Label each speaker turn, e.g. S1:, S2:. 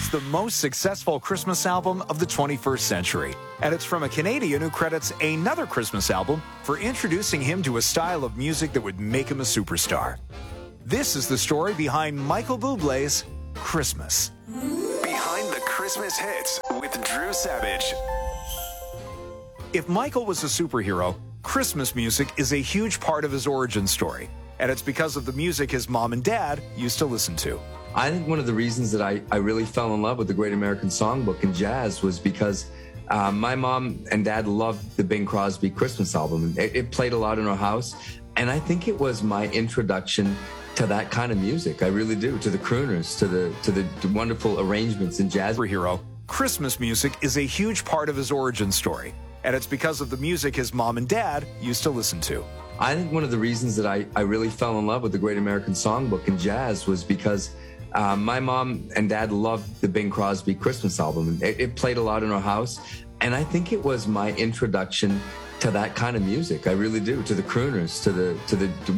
S1: the most successful Christmas album of the 21st century. And it's from a Canadian who credits another Christmas album for introducing him to a style of music that would make him a superstar. This is the story behind Michael Bublé's Christmas.
S2: Behind the Christmas hits with Drew Savage.
S1: If Michael was a superhero, Christmas music is a huge part of his origin story. And it's because of the music his mom and dad used to listen to.
S3: I think one of the reasons that I really fell in love with the Great American Songbook and jazz was because my mom and dad loved the Bing Crosby Christmas album. It played a lot in our house, and I think it was my introduction to that kind of music. I really do, to the crooners, to the wonderful arrangements in jazz.
S1: Superhero, Christmas music is a huge part of his origin story. And it's because of the music his mom and dad used to listen to.
S3: I think one of the reasons that I really fell in love with the Great American Songbook and jazz was because my mom and dad loved the Bing Crosby Christmas album. It played a lot in our house, and I think it was my introduction to that kind of music. I really do, to the crooners, to the